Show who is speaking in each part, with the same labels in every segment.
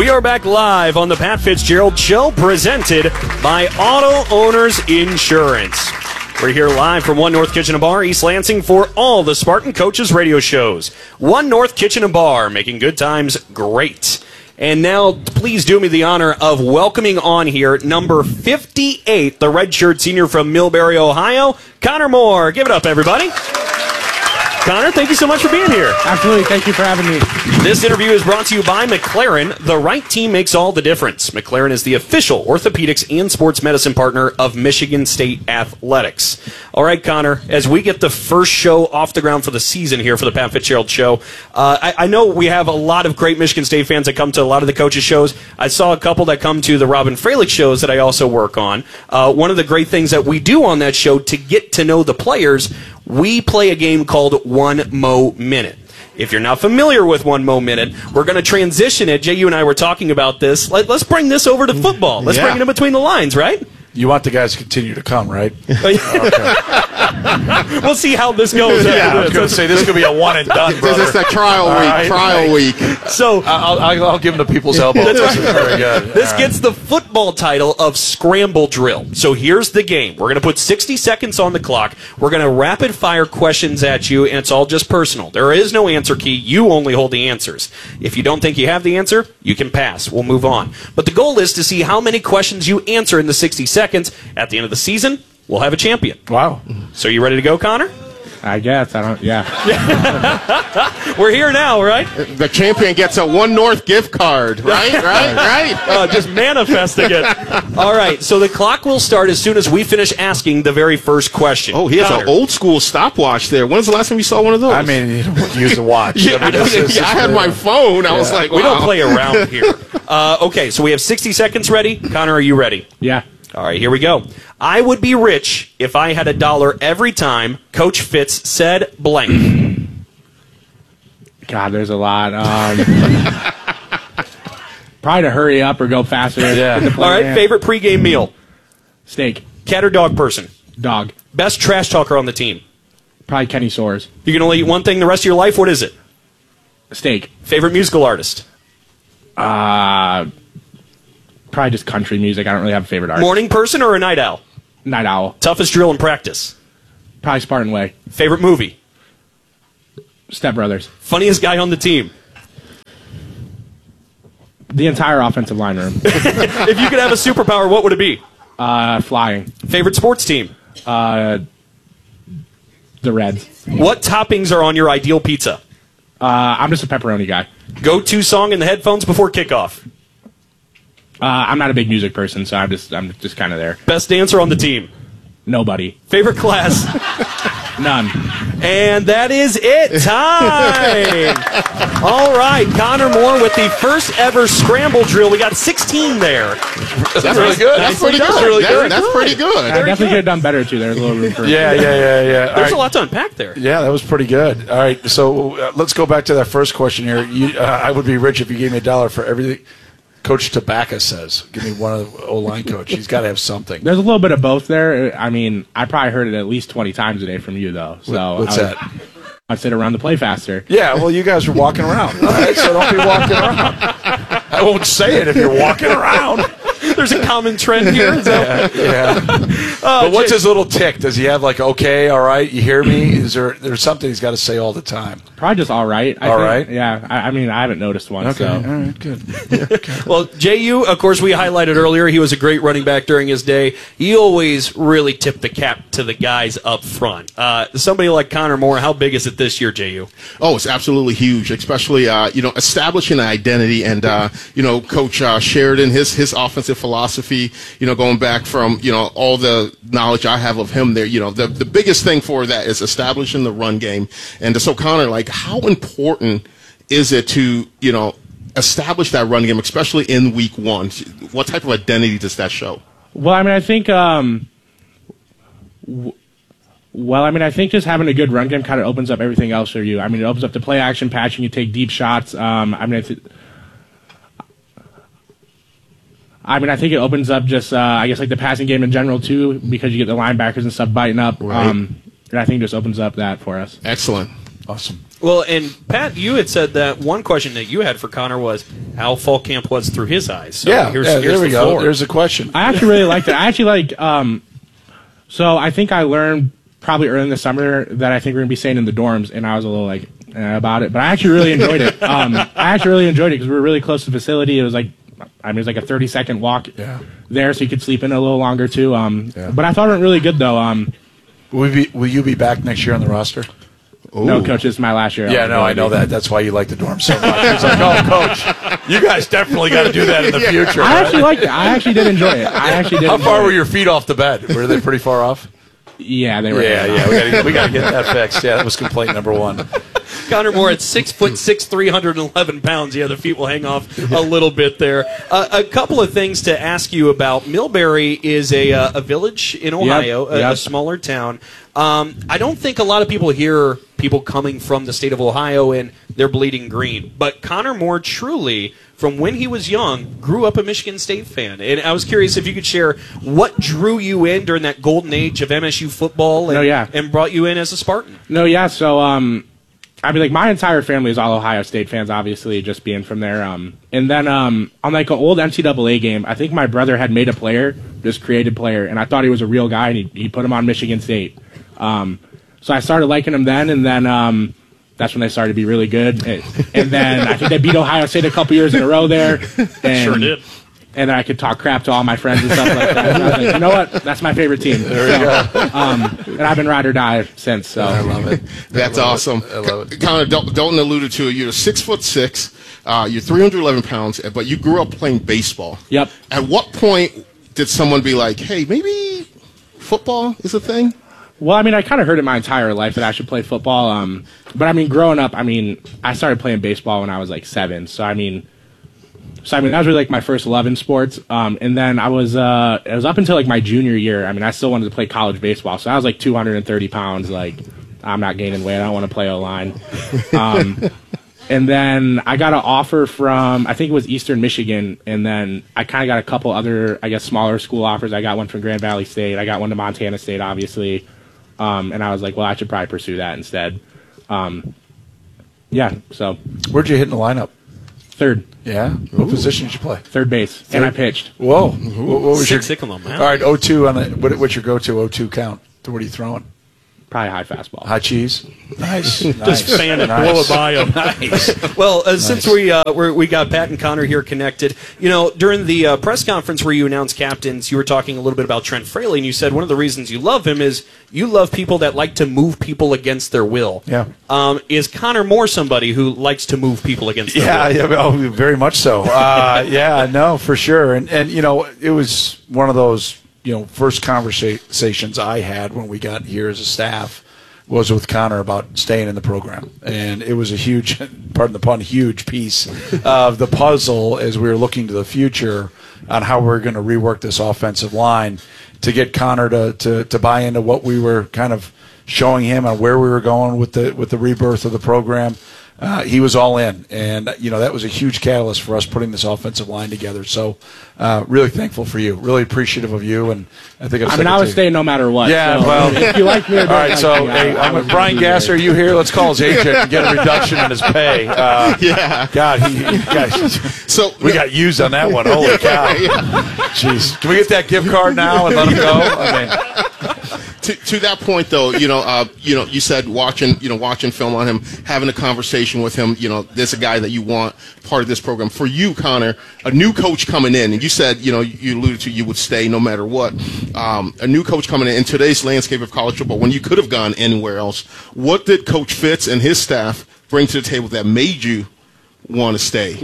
Speaker 1: We are back live on the Pat Fitzgerald Show, presented by Auto Owners Insurance. We're here live from One North Kitchen and Bar, East Lansing, for all the Spartan Coaches radio shows. One North Kitchen and Bar, making good times great. And now, please do me the honor of welcoming on here number 58, the redshirt senior from Millbury, Ohio, Connor Moore. Give it up, everybody. Connor, thank you so much for being here.
Speaker 2: Absolutely. Thank you for having me.
Speaker 1: This interview is brought to you by McLaren. The right team makes all the difference. McLaren is the official orthopedics and sports medicine partner of Michigan State Athletics. All right, Connor, as we get the first show off the ground for the season here for the Pat Fitzgerald Show, I know we have a lot of great Michigan State fans that come to a lot of the coaches' shows. I saw a couple that come to the Robin Freilich shows that I also work on. One of the great things that we do on that show to get to know the players, we play a game called One Mo Minute. If you're not familiar with One Mo Minute, we're going to transition it. Jay, you and I were talking about this. Let's bring this over to football. Let's bring it in between the lines, right?
Speaker 3: You want the guys to continue to come, right?
Speaker 1: Okay. We'll see how this goes.
Speaker 3: I was going to say, this could be a one and done, brother.
Speaker 4: This is the trial week.
Speaker 1: So
Speaker 3: I'll give them the people's elbow.
Speaker 1: That's right.
Speaker 3: Very good.
Speaker 1: This gets the football title of Scramble Drill. So here's the game. We're going to put 60 seconds on the clock. We're going to rapid fire questions at you, and it's all just personal. There is no answer key. You only hold the answers. If you don't think you have the answer, you can pass. We'll move on. But the goal is to see how many questions you answer in the 60 seconds. At the end of the season, we'll have a champion.
Speaker 3: Wow.
Speaker 1: So you ready to go, Connor?
Speaker 2: I guess. Yeah.
Speaker 1: We're here now, right?
Speaker 4: The champion gets a One North gift card, right?
Speaker 1: Just manifesting it. All right, so the clock will start as soon as we finish asking the very first question.
Speaker 4: Oh, he has an old school stopwatch there. When's the last time you saw one of those?
Speaker 3: I mean, you don't use a watch.
Speaker 4: I had my phone. I was like, wow.
Speaker 1: We don't play around here. Okay, so we have 60 seconds ready. Connor, are you ready?
Speaker 2: Yeah.
Speaker 1: All right, here we go. I would be rich if I had $1 every time Coach Fitz said blank.
Speaker 2: God, there's a lot. Probably to hurry up or go faster.
Speaker 3: Yeah.
Speaker 1: All right, favorite pregame meal?
Speaker 2: Steak.
Speaker 1: Cat or dog person?
Speaker 2: Dog.
Speaker 1: Best trash talker on the team?
Speaker 2: Probably Kenny Soares.
Speaker 1: You can only eat one thing the rest of your life? What is it?
Speaker 2: Steak.
Speaker 1: Favorite musical artist?
Speaker 2: Probably just country music. I don't really have a favorite artist.
Speaker 1: Morning person or a night owl?
Speaker 2: Night owl.
Speaker 1: Toughest drill in practice?
Speaker 2: Probably Spartan Way.
Speaker 1: Favorite movie?
Speaker 2: Step Brothers.
Speaker 1: Funniest guy on the team?
Speaker 2: The entire offensive line room.
Speaker 1: If you could have a superpower, what would it be?
Speaker 2: Flying.
Speaker 1: Favorite sports team?
Speaker 2: The Reds.
Speaker 1: What toppings are on your ideal pizza?
Speaker 2: I'm just a pepperoni guy.
Speaker 1: Go-to song in the headphones before kickoff?
Speaker 2: I'm not a big music person, so I'm just kind of there.
Speaker 1: Best dancer on the team?
Speaker 2: Nobody.
Speaker 1: Favorite class?
Speaker 2: None.
Speaker 1: And that is it. Time. All right, Connor Moore with the first ever scramble drill. We got 16 there.
Speaker 3: That's really good.
Speaker 4: That's pretty good.
Speaker 3: Really good.
Speaker 4: That's pretty good.
Speaker 2: I definitely could have done better, too. There's a little room for
Speaker 3: Yeah.
Speaker 1: There's a lot to unpack there.
Speaker 3: Yeah, that was pretty good. All right, so let's go back to that first question here. I would be rich if you gave me $1 for everything Coach Tabaka says. Give me one of the O-line coach. He's got to have something.
Speaker 2: There's a little bit of both there. I mean, I probably heard it at least 20 times a day from you, though. So
Speaker 3: What's that?
Speaker 2: I'd say to run the play faster.
Speaker 3: Yeah, well, you guys are walking around. All right, so don't be walking around. I won't say it if you're walking around.
Speaker 1: There's a common trend here.
Speaker 3: Yeah. But what's his little tick? Does he have like, okay, all right, you hear me? Is there's something he's got to say all the time?
Speaker 2: Probably just all right. I
Speaker 3: All
Speaker 2: think.
Speaker 3: right?
Speaker 2: Yeah. I mean, I haven't noticed one.
Speaker 3: Okay,
Speaker 2: So.
Speaker 3: all right, good.
Speaker 1: Well, J.U., of course, we highlighted earlier, he was a great running back during his day. He always really tipped the cap to the guys up front. Somebody like Connor Moore, how big is it this year, J.U.?
Speaker 4: Oh, it's absolutely huge, especially, establishing an identity and, Coach Sheridan, his offensive philosophy, going back from, all the knowledge I have of him there, the biggest thing for that is establishing the run game. And so, Connor, like, how important is it to, establish that run game, especially in week one? What type of identity does that show?
Speaker 2: Well, I mean, I think I think just having a good run game kind of opens up everything else for you. I mean, it opens up the play action patching. You take deep shots. I think it opens up just, like the passing game in general, too, because you get the linebackers and stuff biting up.
Speaker 4: Right.
Speaker 2: And I think it just opens up that for us.
Speaker 4: Excellent.
Speaker 3: Awesome.
Speaker 1: Well, and Pat, you had said that one question that you had for Connor was how fall camp was through his eyes. So here's
Speaker 3: there we
Speaker 1: the
Speaker 3: go.
Speaker 1: floor.
Speaker 3: There's a question.
Speaker 2: I actually really liked it. I actually so I think I learned probably early in the summer that I think we're going to be staying in the dorms, and I was a little like about it. But I actually really enjoyed it. Because we were really close to the facility. It was like, it was like a 30-second walk there, so you could sleep in a little longer too. But I thought it went really good though.
Speaker 3: Will you be back next year on the roster?
Speaker 2: No, Coach, this is my last year.
Speaker 3: Yeah, no, I know that. That's why you like the dorm so much. It's like, oh, Coach, you guys definitely got to do that in the future.
Speaker 2: I actually liked it. I actually did enjoy it. How
Speaker 3: far were your feet off the bed? Were they pretty far off?
Speaker 2: Yeah, they were.
Speaker 3: Yeah. We got to get that fixed. Yeah, that was complaint number one.
Speaker 1: Connor Moore at 6'6", 311 pounds. Yeah, the feet will hang off a little bit there. A couple of things to ask you about. Millbury is a village in Ohio, a smaller town. I don't think a lot of people hear people coming from the state of Ohio and they're bleeding green. But Connor Moore truly, from when he was young, grew up a Michigan State fan. And I was curious if you could share what drew you in during that golden age of MSU football and brought you in as a Spartan.
Speaker 2: So my entire family is all Ohio State fans, obviously, just being from there. And then on like an old NCAA game, I think my brother had made a player, this created player, and I thought he was a real guy, and he put him on Michigan State. So I started liking him then, and then that's when they started to be really good. And then I think they beat Ohio State a couple years in a row there. And,
Speaker 1: sure did.
Speaker 2: And then I could talk crap to all my friends and stuff like that. And I was like, you know what? That's my favorite team.
Speaker 3: There we go.
Speaker 2: And I've been ride or die since. So
Speaker 3: I love it.
Speaker 4: That's awesome.
Speaker 3: I love it.
Speaker 4: Connor, Dalton alluded to it. You're 6'6", you're 311 pounds, but you grew up playing baseball.
Speaker 2: Yep.
Speaker 4: At what point did someone be like, hey, maybe football is a thing?
Speaker 2: Well, I kind of heard it my entire life that I should play football. But growing up, I started playing baseball when I was like 7. So that was really like my first love in sports. And then it was up until like my junior year. I still wanted to play college baseball. So I was like 230 pounds. Like, I'm not gaining weight. I don't want to play O-line. And then I got an offer from, I think it was Eastern Michigan. And then I kind of got a couple other, smaller school offers. I got one from Grand Valley State. I got one to Montana State, obviously. And I was like, well, I should probably pursue that instead. So.
Speaker 3: Where'd you hit in the lineup?
Speaker 2: Third.
Speaker 3: Yeah? What position did you play?
Speaker 2: Third base. And I pitched.
Speaker 3: Whoa. What was your...
Speaker 1: Sick on them, man.
Speaker 3: All right, 0-2 on the... What's your go-to 0-2 count? What are you throwing?
Speaker 2: Probably high fastball.
Speaker 3: High cheese? Nice.
Speaker 1: Just fan it, blow it by him. Nice. Well, since we got Pat and Connor here connected, during the press conference where you announced captains, you were talking a little bit about Trent Fraley, and you said one of the reasons you love him is you love people that like to move people against their will.
Speaker 3: Yeah.
Speaker 1: Is Connor Moore somebody who likes to move people against their will?
Speaker 3: Yeah, very much so. No, for sure. And it was one of those first conversations I had when we got here as a staff was with Connor about staying in the program. And it was a huge, pardon the pun, huge piece of the puzzle as we were looking to the future on how we're going to rework this offensive line to get Connor to buy into what we were kind of showing him on where we were going with the rebirth of the program. He was all in, and that was a huge catalyst for us putting this offensive line together. So, really thankful for you, really appreciative of you, and I think
Speaker 2: I would stay no matter what.
Speaker 3: Yeah,
Speaker 2: so,
Speaker 3: well,
Speaker 2: if you like me, or don't
Speaker 3: all right.
Speaker 2: like
Speaker 3: So,
Speaker 2: me,
Speaker 3: hey, I'm with Brian Gasser. Are you here? Let's call his agent and get a reduction in his pay.
Speaker 4: Yeah,
Speaker 3: God, so we got used on that one. Holy cow! Jeez, can we get that gift card now and let him go?
Speaker 4: To that point, though, you said watching film on him, having a conversation with him, there's a guy that you want part of this program. For you, Connor, a new coach coming in, and you said, you alluded to you would stay no matter what. A new coach coming in today's landscape of college football, when you could have gone anywhere else, what did Coach Fitz and his staff bring to the table that made you want to stay?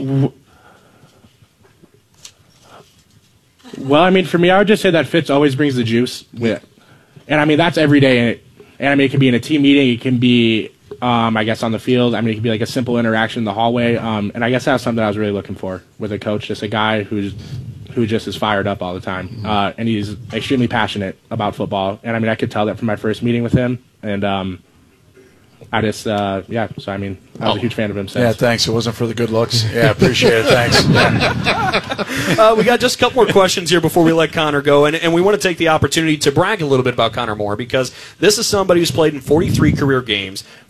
Speaker 2: Well, for me, I would just say that Fitz always brings the juice. And that's every day. And it can be in a team meeting. It can be, on the field. It can be like a simple interaction in the hallway. And I guess that's something I was really looking for with a coach, just a guy who just is fired up all the time. And he's extremely passionate about football. And I could tell that from my first meeting with him. And I just, I was a huge fan of him since.
Speaker 3: Yeah, thanks. It wasn't for the good looks. Yeah, appreciate it. Thanks.
Speaker 1: We got just a couple more questions here before we let Connor go, and we want to take the opportunity to brag a little bit about Connor Moore, because this is somebody who's played in 43 career games,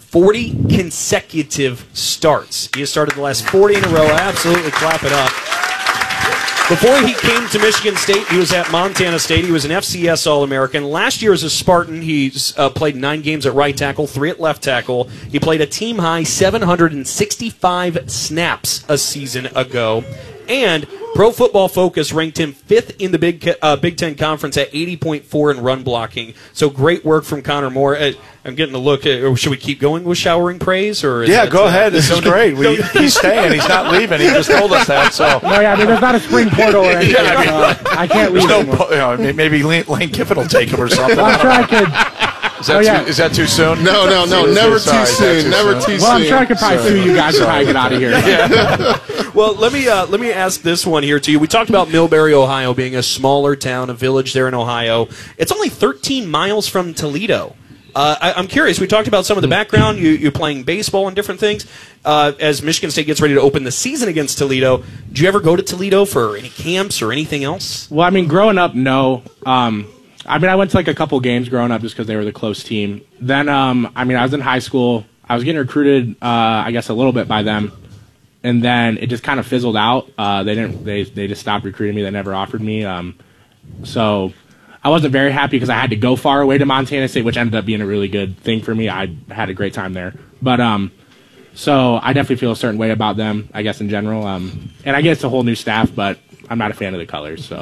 Speaker 1: 40 consecutive starts. He has started the last 40 in a row. Absolutely clap it up. Before he came to Michigan State, he was at Montana State. He was an FCS All-American. Last year as a Spartan, he played 9 games at right tackle, 3 at left tackle. He played a team-high 765 snaps a season ago. And Pro Football Focus ranked him 5th in the Big Ten Conference at 80.4 in run blocking. So great work from Connor Moore. I'm getting a look. Should we keep going with showering praise? Or
Speaker 3: go ahead. This is great. He's staying. He's not leaving. He just told us that. So
Speaker 2: no, yeah, there's not a spring portal or anything. I can't leave anymore.
Speaker 3: Maybe Lane Kiffin will take him or something.
Speaker 2: Well, I'm sure I could.
Speaker 3: Is that too soon?
Speaker 4: No, never too soon. Never too soon.
Speaker 2: Well, I'm sure I could probably sue you guys if I get out of here.
Speaker 1: Yeah. Well, let me ask this one here to you. We talked about Millbury, Ohio, being a smaller town, a village there in Ohio. It's only 13 miles from Toledo. I'm curious. We talked about some of the background. You playing baseball and different things. As Michigan State gets ready to open the season against Toledo, do you ever go to Toledo for any camps or anything else?
Speaker 2: Well, I mean, growing up, no. I went to like a couple games growing up just because they were the close team. Then, I was in high school. I was getting recruited, I guess, a little bit by them, and then it just kind of fizzled out. They just stopped recruiting me. They never offered me. So I wasn't very happy because I had to go far away to Montana State, which ended up being a really good thing for me. I had a great time there, but so I definitely feel a certain way about them, I guess, in general. And I guess it's a whole new staff, but I'm not a fan of the colors, so.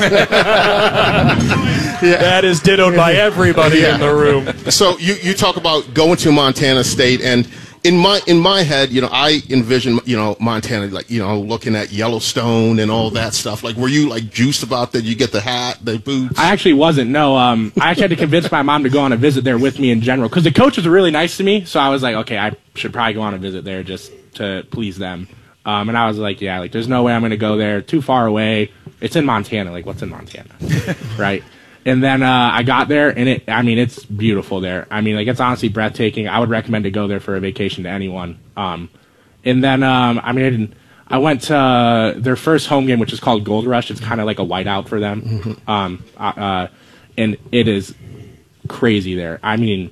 Speaker 1: That is dittoed by everybody in the room.
Speaker 4: So you talk about going to Montana State, and in my head, I envision, Montana, like, looking at Yellowstone and all that stuff. Like, were you like juiced about that? You get the hat, the boots?
Speaker 2: I actually wasn't. No, I actually had to convince my mom to go on a visit there with me in general because the coaches were really nice to me. So I was like, okay, I should probably go on a visit there just to please them. And I was like, yeah, like there's no way I'm going to go there. Too far away. It's in Montana. Like, what's in Montana? Right. And then I got there, and it's beautiful there. Like, it's honestly breathtaking. I would recommend to go there for a vacation to anyone. And then, I went to their first home game, which is called Gold Rush. It's kind of like a whiteout for them. And it is crazy there. I feel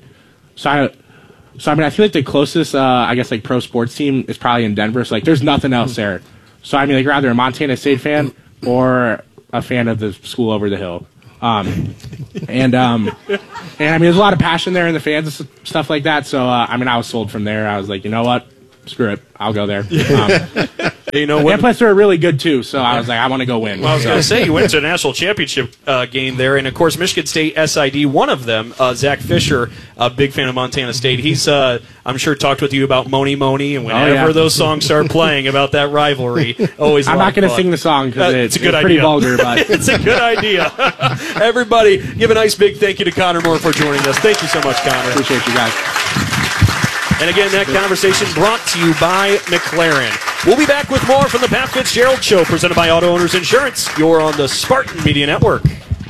Speaker 2: like the closest, like pro sports team is probably in Denver. So, like, there's nothing else there. So, you're either a Montana State fan or a fan of the school over the hill. There's a lot of passion there in the fans and stuff like that. So, I was sold from there. I was like, you know what? Screw it. I'll go there. And plus they're really good too, so I was like, I want to go win.
Speaker 1: Well, I was going to say, you went to a national championship game there, and of course, Michigan State SID, one of them, Zach Fisher, a big fan of Montana State. He's, I'm sure, talked with you about Moni Moni, and whenever those songs start playing about that rivalry, always.
Speaker 2: I'm not going to sing the song because it's pretty vulgar, but
Speaker 1: it's a good idea. Everybody, give a nice big thank you to Connor Moore for joining us. Thank you so much, Connor.
Speaker 2: Appreciate you guys.
Speaker 1: And again, that conversation brought to you by McLaren. We'll be back with more from the Pat Fitzgerald Show, presented by Auto Owners Insurance. You're on the Spartan Media Network.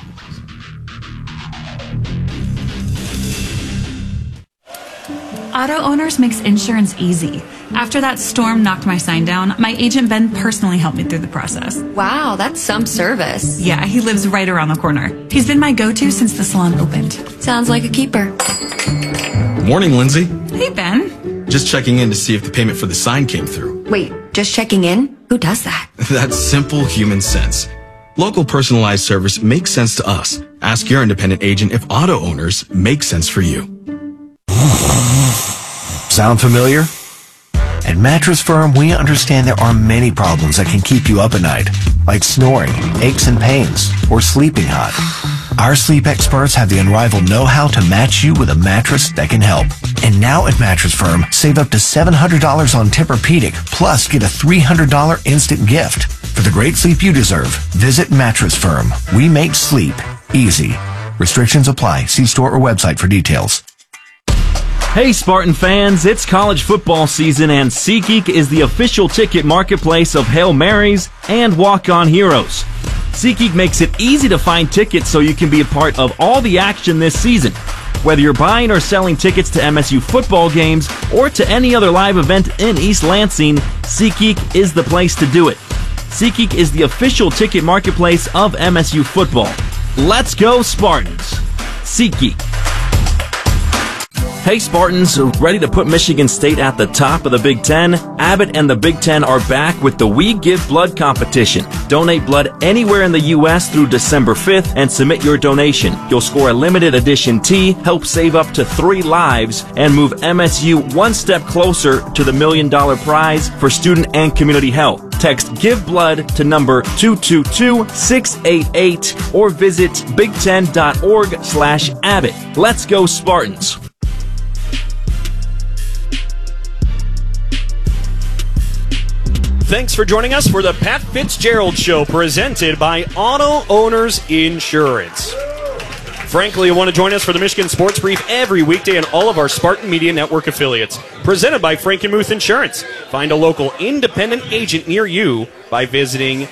Speaker 5: Auto Owners makes insurance easy. After that storm knocked my sign down, my agent Ben personally helped me through the process.
Speaker 6: Wow, that's some service.
Speaker 5: Yeah, he lives right around the corner. He's been my go-to since the salon opened.
Speaker 6: Sounds like a keeper.
Speaker 7: Morning, Lindsay.
Speaker 5: Hey, Ben.
Speaker 7: Just checking in to see if the payment for the sign came through.
Speaker 6: Wait, just checking in? Who does that?
Speaker 7: That's simple human sense. Local personalized service makes sense to us. Ask your independent agent if Auto Owners make sense for you.
Speaker 8: Sound familiar? At Mattress Firm, we understand there are many problems that can keep you up at night, like snoring, aches and pains, or sleeping hot. Our sleep experts have the unrivaled know-how to match you with a mattress that can help. And now at Mattress Firm, save up to $700 on Tempur-Pedic, plus get a $300 instant gift. For the great sleep you deserve, visit Mattress Firm. We make sleep easy. Restrictions apply. See store or website for details.
Speaker 9: Hey Spartan fans, it's college football season and SeatGeek is the official ticket marketplace of Hail Marys and Walk-On Heroes. SeatGeek makes it easy to find tickets so you can be a part of all the action this season. Whether you're buying or selling tickets to MSU football games or to any other live event in East Lansing, SeatGeek is the place to do it. SeatGeek is the official ticket marketplace of MSU football. Let's go Spartans! SeatGeek. Hey Spartans, ready to put Michigan State at the top of the Big Ten? Abbott and the Big Ten are back with the We Give Blood competition. Donate blood anywhere in the U.S. through December 5th and submit your donation. You'll score a limited edition tee, help save up to 3 lives, and move MSU one step closer to the $1 million prize for student and community health. Text Give Blood to number 222-688 or visit big10.org/Abbott. Let's go Spartans.
Speaker 1: Thanks for joining us for the Pat Fitzgerald Show, presented by Auto Owners Insurance. Frankly, you want to join us for the Michigan Sports Brief every weekday on all of our Spartan Media Network affiliates. Presented by Frankenmuth Insurance. Find a local independent agent near you by visiting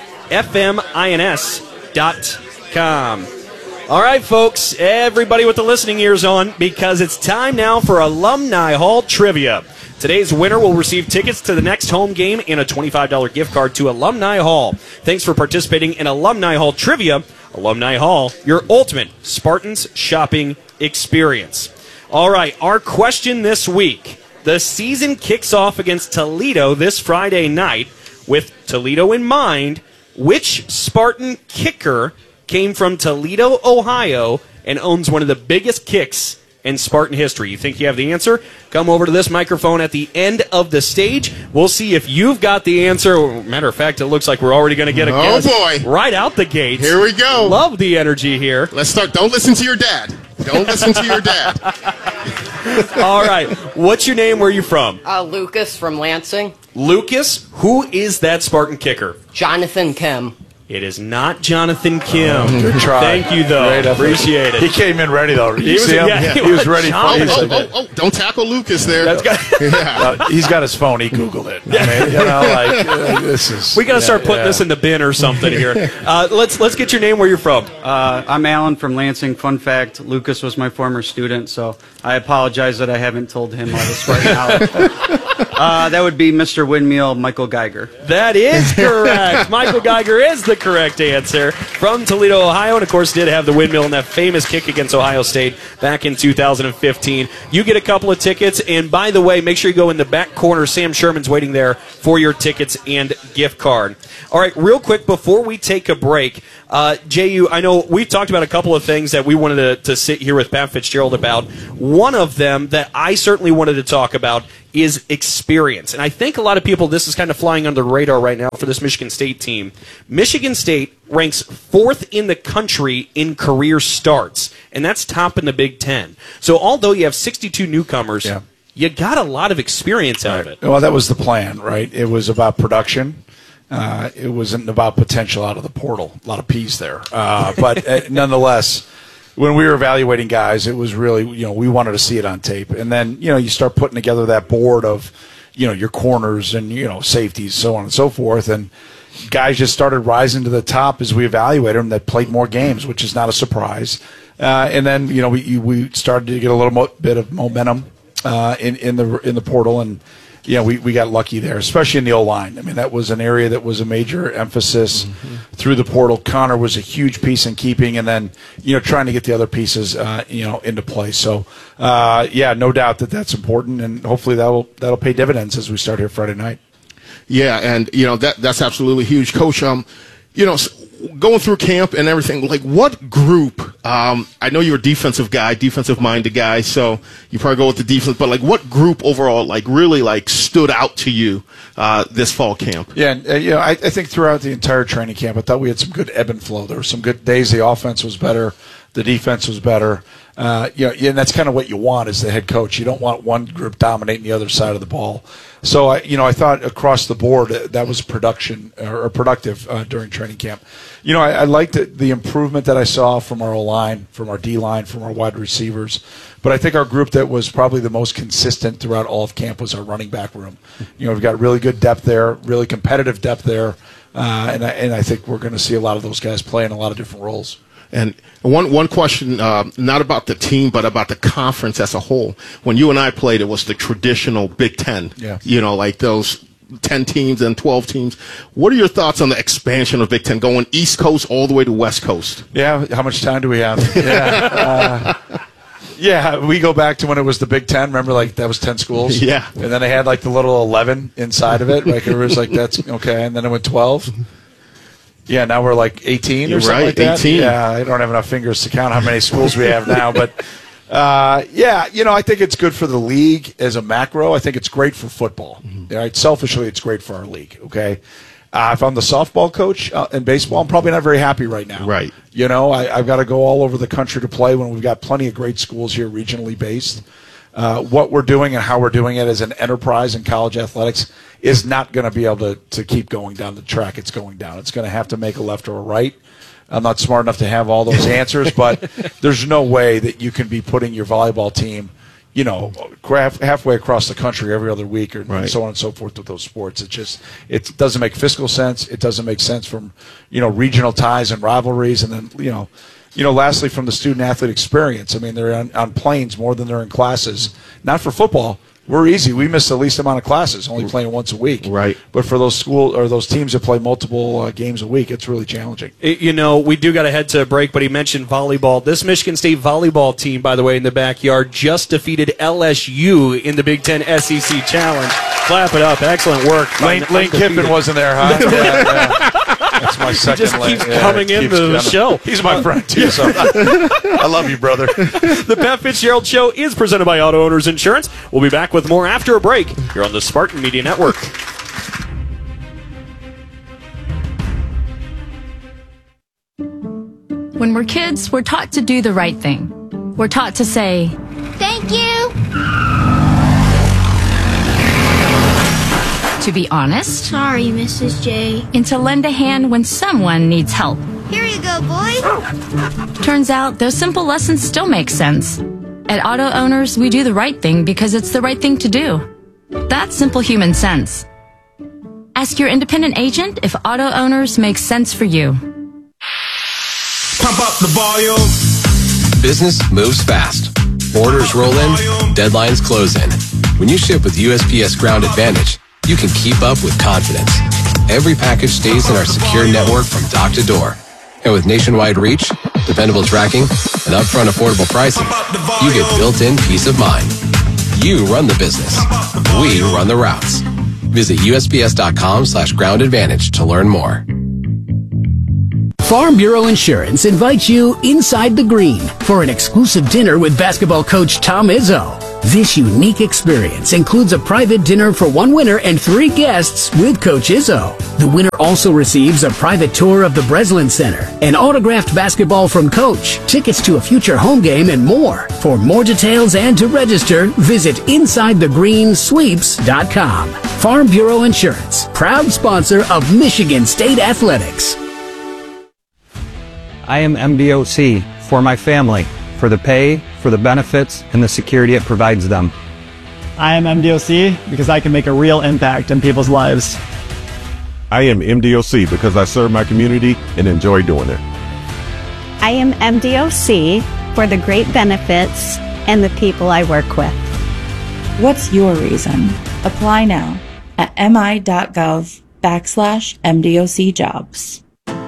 Speaker 1: fmins.com. All right, folks, everybody with the listening ears on, because it's time now for Alumni Hall Trivia. Today's winner will receive tickets to the next home game and a $25 gift card to Alumni Hall. Thanks for participating in Alumni Hall Trivia. Alumni Hall, your ultimate Spartans shopping experience. All right, our question this week. The season kicks off against Toledo this Friday night. With Toledo in mind, which Spartan kicker came from Toledo, Ohio, and owns one of the biggest kicks in Spartan history? You think you have the answer? Come over to this microphone at the end of the stage. We'll see if you've got the answer. Matter of fact, it looks like we're already going to get a guess.
Speaker 4: Oh, boy.
Speaker 1: Right out the gates.
Speaker 4: Here we go.
Speaker 1: Love the energy here.
Speaker 4: Let's start. Don't listen to your dad. Don't listen to your dad.
Speaker 1: All right. What's your name? Where are you from?
Speaker 10: Lucas from Lansing.
Speaker 1: Lucas, who is that Spartan kicker?
Speaker 10: Jonathan Kim.
Speaker 1: It is not Jonathan Kim.
Speaker 3: Good try.
Speaker 1: Thank you, though.
Speaker 3: Great effort.
Speaker 1: Appreciate it.
Speaker 3: He came in ready, though.
Speaker 1: He was
Speaker 3: ready.
Speaker 4: Don't tackle Lucas there.
Speaker 3: He's got his phone. He Googled it. I mean, this is.
Speaker 1: We got to start putting this in the bin or something here. Let's get your name. Where you're from?
Speaker 11: I'm Alan from Lansing. Fun fact: Lucas was my former student, so I apologize that I haven't told him all this right now. That would be Mr. Windmill, Michael Geiger.
Speaker 1: That is correct. Michael Geiger is the correct answer. From Toledo, Ohio, and of course did have the windmill in that famous kick against Ohio State back in 2015. You get a couple of tickets, and by the way, make sure you go in the back corner. Sam Sherman's waiting there for your tickets and gift card. All right, real quick before we take a break, JU, I know we've talked about a couple of things that we wanted to sit here with Pat Fitzgerald about. One of them that I certainly wanted to talk about is experience. And I think a lot of people, this is kind of flying under the radar right now for this Michigan State team. Michigan State ranks 4th in the country in career starts, and that's top in the Big Ten. So although you have 62 newcomers, you got a lot of experience out of it.
Speaker 3: Well, that was the plan, right? It was about production. It wasn't about potential out of the portal. A lot of P's there. But nonetheless, when we were evaluating guys, it was really, we wanted to see it on tape. And then, you start putting together that board of, your corners and, safeties, so on and so forth. And guys just started rising to the top as we evaluated them that played more games, which is not a surprise. And then, we started to get a little bit of momentum in the portal, and we got lucky there, especially in the O-line. I mean, that was an area that was a major emphasis through the portal. Connor was a huge piece in keeping, and then trying to get the other pieces into play. So no doubt that's important, and hopefully that'll pay dividends as we start here Friday night.
Speaker 4: Yeah, and that's absolutely huge, Coach. Going through camp and everything, like what group, I know you're a defensive guy, defensive-minded guy, so you probably go with the defense, but like what group overall really stood out to you this fall camp?
Speaker 3: Yeah, I think throughout the entire training camp, I thought we had some good ebb and flow. There were some good days the offense was better, the defense was better. And that's kind of what you want as the head coach. You don't want one group dominating the other side of the ball. So, I thought across the board that was productive during training camp. I liked the improvement that I saw from our O-line, from our D-line, from our wide receivers. But I think our group that was probably the most consistent throughout all of camp was our running back room. We've got really good depth there, really competitive depth there. And I think we're going to see a lot of those guys play in a lot of different roles.
Speaker 4: And one question, not about the team, but about the conference as a whole. When you and I played, it was the traditional Big Ten.
Speaker 3: Yeah.
Speaker 4: Like those 10 teams and 12 teams. What are your thoughts on the expansion of Big Ten, going East Coast all the way to West Coast?
Speaker 3: Yeah, how much time do we have? Yeah. Yeah, we go back to when it was the Big Ten. Remember, like, that was 10 schools?
Speaker 4: Yeah.
Speaker 3: And then they had, like, the little 11 inside of it. Like, it was like, that's okay. And then it went 12. Yeah, now we're like 18 or something like that.
Speaker 4: 18.
Speaker 3: Yeah, I don't have enough fingers to count how many schools we have now. But, yeah, I think it's good for the league as a macro. I think it's great for football. Mm-hmm. Right? Selfishly, it's great for our league, okay? If I'm the softball coach in baseball, I'm probably not very happy right now.
Speaker 4: Right.
Speaker 3: I've got to go all over the country to play when we've got plenty of great schools here regionally based. What we're doing and how we're doing it as an enterprise in college athletics is not going to be able to keep going down the track it's going down. It's going to have to make a left or a right. I'm not smart enough to have all those answers, but there's no way that you can be putting your volleyball team, halfway across the country every other week or so on and so forth with those sports. It doesn't make fiscal sense. It doesn't make sense from, regional ties and rivalries. And then, lastly, from the student athlete experience. I mean, they're on planes more than they're in classes. Not for football. We're easy. We miss the least amount of classes, only playing once a week.
Speaker 4: Right.
Speaker 3: But for those those teams that play multiple games a week, it's really challenging.
Speaker 1: We do got to head to a break, but he mentioned volleyball. This Michigan State volleyball team, by the way, in the backyard, just defeated LSU in the Big Ten SEC Challenge. Clap it up. Excellent work.
Speaker 3: Lane Kiffin wasn't there, huh? Yeah. That's my second.
Speaker 1: He just keeps coming into the show.
Speaker 3: He's my friend, too. So I love you, brother.
Speaker 1: The Pat Fitzgerald Show is presented by Auto Owners Insurance. We'll be back with more after a break here on the Spartan Media Network.
Speaker 12: When we're kids, we're taught to do the right thing. We're taught to say, "Thank you." To be honest.
Speaker 13: Sorry, Mrs. J.
Speaker 12: And to lend a hand when someone needs help.
Speaker 13: Here you go, boy.
Speaker 12: Turns out those simple lessons still make sense. At Auto Owners, we do the right thing because it's the right thing to do. That's simple human sense. Ask your independent agent if Auto Owners makes sense for you.
Speaker 14: Pump up the volume.
Speaker 15: Business moves fast. Orders roll in, deadlines close in. When you ship with USPS Ground Advantage, you can keep up with confidence. Every package stays in our secure network from dock to door. And with nationwide reach, dependable tracking, and upfront affordable pricing, you get built-in peace of mind. You run the business. We run the routes. Visit USPS.com/Ground Advantage to learn more.
Speaker 16: Farm Bureau Insurance invites you inside the green for an exclusive dinner with basketball coach Tom Izzo. This unique experience includes a private dinner for one winner and 3 guests with Coach Izzo. The winner also receives a private tour of the Breslin Center, an autographed basketball from Coach, tickets to a future home game, and more. For more details and to register, visit InsideTheGreenSweeps.com. Farm Bureau Insurance, proud sponsor of Michigan State Athletics.
Speaker 17: I am MDOC for my family, for the pay, for the benefits, and the security it provides them.
Speaker 18: I am MDOC because I can make a real impact in people's lives.
Speaker 19: I am MDOC because I serve my community and enjoy doing it.
Speaker 20: I am MDOC for the great benefits and the people I work with.
Speaker 21: What's your reason? Apply now at mi.gov/MDOC jobs.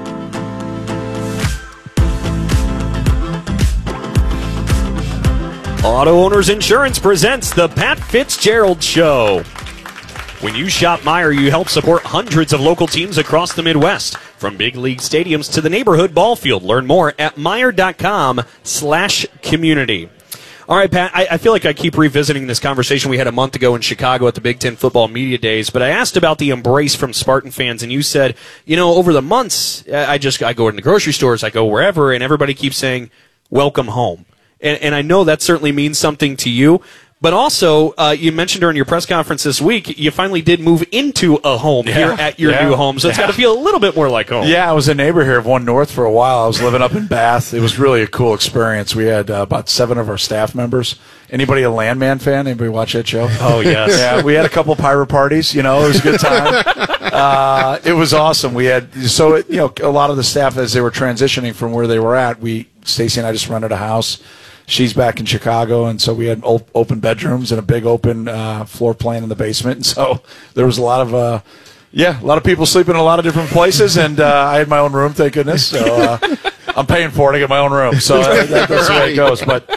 Speaker 1: Auto Owners Insurance presents the Pat Fitzgerald Show. When you shop Meijer, you help support hundreds of local teams across the Midwest, from big league stadiums to the neighborhood ball field. Learn more at Meijer.com/community. All right, Pat, I feel like I keep revisiting this conversation we had a month ago in Chicago at the Big Ten Football Media Days, but I asked about the embrace from Spartan fans, and you said, over the months, I go in the grocery stores, I go wherever, and everybody keeps saying, welcome home. And I know that certainly means something to you. But also, you mentioned during your press conference this week, you finally did move into a home here at your new home. So it's got to feel a little bit more like home.
Speaker 3: Yeah, I was a neighbor here of One North for a while. I was living up in Bath. It was really a cool experience. We had about 7 of our staff members. Anybody a Landman fan? Anybody watch that show?
Speaker 1: Oh, yes.
Speaker 3: Yeah, we had a couple pirate parties. It was a good time. It was awesome. We had a lot of the staff, as they were transitioning from where they were at, Stacy and I just rented a house. She's back in Chicago, and so we had open bedrooms and a big open floor plan in the basement. And so there was a lot of people sleeping in a lot of different places, and I had my own room, thank goodness. So I'm paying for it. I get my own room, so that's the way it goes. But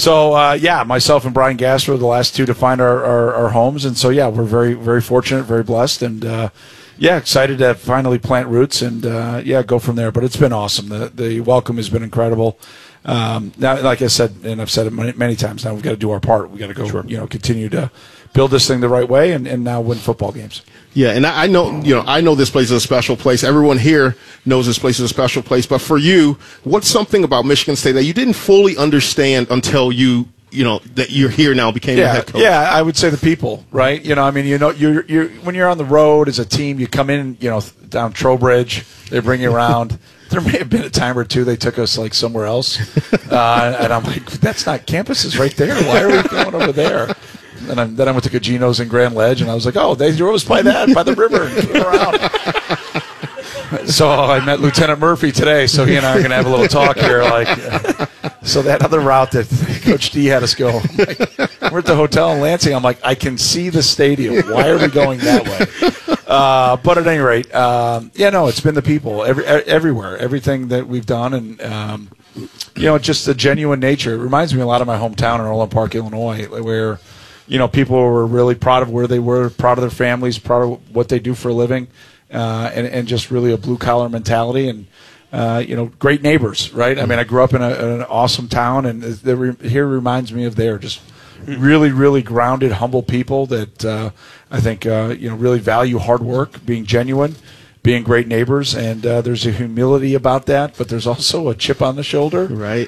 Speaker 3: So, myself and Brian Gasser were the last two to find our homes. And so, we're very, very fortunate, very blessed, and excited to finally plant roots and, go from there. But it's been awesome. The welcome has been incredible. Now, like I said, and I've said it many times, now we've got to do our part. We've got to go, continue to build this thing the right way and now win football games.
Speaker 4: Yeah, and I know this place is a special place. Everyone here knows this place is a special place. But for you, what's something about Michigan State that you didn't fully understand until that you're here now, became the head coach?
Speaker 3: Yeah, I would say the people, right? You're when you're on the road as a team, you come in, down Trowbridge, they bring you around. There may have been a time or two they took us like somewhere else, and I'm like, that's not campus is right there. Why are we going over there? And then I went to Gugino's in Grand Ledge, and I was like, oh, they drove us by the river, and came around. So I met Lieutenant Murphy today, so he and I are going to have a little talk here. So that other route that Coach D had us go, I'm like, we're at the hotel in Lansing. I'm like, I can see the stadium. Why are we going that way? But at any rate, it's been the people everywhere, everything that we've done, and just the genuine nature. It reminds me a lot of my hometown in Orland Park, Illinois, where people were really proud of where they were, proud of their families, proud of what they do for a living, and just really a blue-collar mentality and, great neighbors, right? I mean, I grew up in an awesome town, and here reminds me of there. Just really, really grounded, humble people that I think, really value hard work, being genuine, being great neighbors, and there's a humility about that, but there's also a chip on the shoulder.
Speaker 4: Right.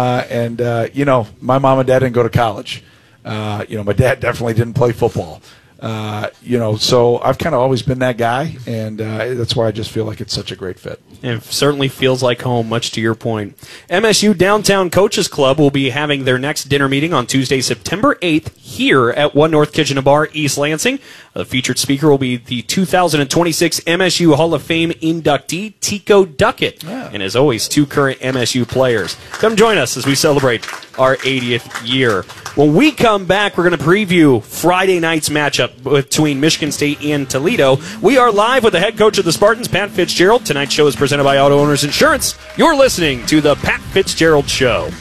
Speaker 3: My mom and dad didn't go to college. My dad definitely didn't play football. So I've kind of always been that guy, and that's why I just feel like it's such a great fit.
Speaker 1: It certainly feels like home, much to your point. MSU Downtown Coaches Club will be having their next dinner meeting on Tuesday, September 8th, here at 1 North Kitchener Bar, East Lansing. The featured speaker will be the 2026 MSU Hall of Fame inductee, Tico Duckett, and as always, two current MSU players. Come join us as we celebrate our 80th year. When we come back, we're going to preview Friday night's matchup between Michigan State and Toledo. We are live with the head coach of the Spartans, Pat Fitzgerald. Tonight's show is presented by Auto Owners Insurance. You're listening to the Pat Fitzgerald Show.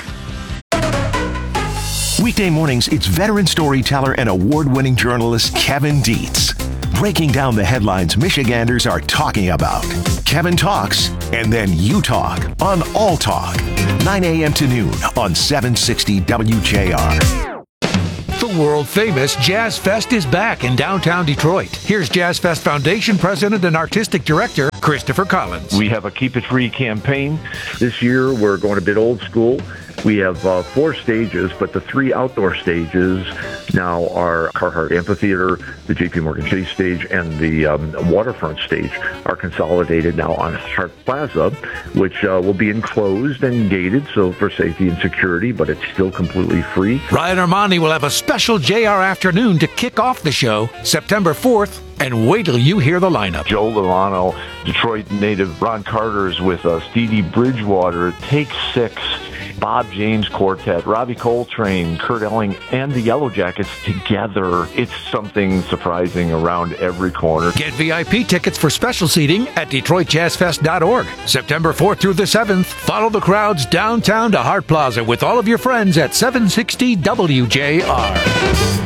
Speaker 8: Weekday mornings, it's veteran storyteller and award-winning journalist Kevin Dietz, breaking down the headlines Michiganders are talking about. Kevin talks, and then you talk on All Talk, 9 a.m. to noon on 760 WJR.
Speaker 14: The world-famous Jazz Fest is back in downtown Detroit. Here's Jazz Fest Foundation President and Artistic Director, Christopher Collins.
Speaker 22: We have a Keep It Free campaign. This year, we're going a bit old school. We have 4 stages, but the 3 outdoor stages now are Carhartt Amphitheater, the JP Morgan Chase stage, and the waterfront stage are consolidated now on Hart Plaza, which will be enclosed and gated, so for safety and security, but it's still completely free.
Speaker 14: Ryan Armani will have a special JR afternoon to kick off the show September 4th. And wait till you hear the lineup.
Speaker 22: Joe Lovano, Detroit native Ron Carter's with us, Dee Bridgewater, Take 6, Bob James Quartet, Robbie Coltrane, Kurt Elling, and the Yellow Jackets together. It's something surprising around every corner.
Speaker 14: Get VIP tickets for special seating at DetroitJazzFest.org. September 4th through the 7th, follow the crowds downtown to Hart Plaza with all of your friends at 760 WJR.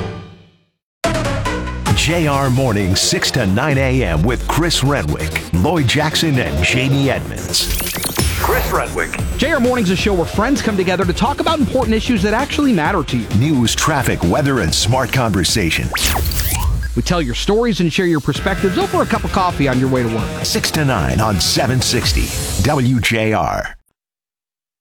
Speaker 8: JR Morning, 6 to 9 a.m. with Chris Renwick, Lloyd Jackson, and Jamie Edmonds.
Speaker 23: Chris Renwick. JR Morning's a show where friends come together to talk about important issues that actually matter to you.
Speaker 8: News, traffic, weather, and smart conversation.
Speaker 23: We tell your stories and share your perspectives over a cup of coffee on your way to work.
Speaker 8: 6 to 9 on 760 WJR.